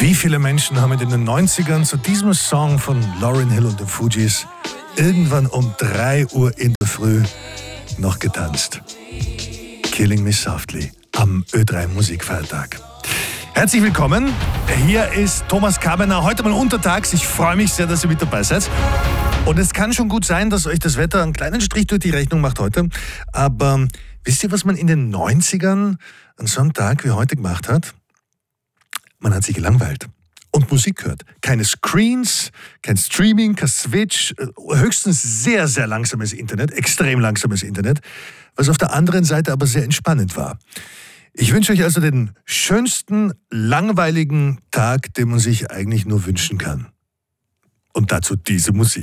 Wie viele Menschen haben in den 90ern zu diesem Song von Lauryn Hill und den Fugees irgendwann um 3 Uhr in der Früh noch getanzt? Killing Me Softly am Ö3 Musikfeiertag. Herzlich willkommen, hier ist Thomas Kabener, heute mal untertags. Ich freue mich sehr, dass ihr mit dabei seid. Und es kann schon gut sein, dass euch das Wetter einen kleinen Strich durch die Rechnung macht heute. Aber wisst ihr, was man in den 90ern an so einem Tag wie heute gemacht hat? Man hat sich gelangweilt und Musik gehört. Keine Screens, kein Streaming, kein Switch, höchstens sehr, sehr langsames Internet, extrem langsames Internet, was auf der anderen Seite aber sehr entspannend war. Ich wünsche euch also den schönsten, langweiligen Tag, den man sich eigentlich nur wünschen kann. Und dazu diese Musik.